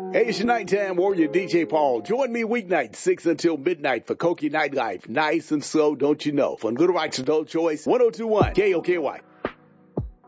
Hey, it's your nighttime warrior, DJ Paul. Join me weeknight, 6 until midnight for Koki Nightlife. Nice and slow, don't you know? From Little Rock's Adult Choice, 1021 KOKY.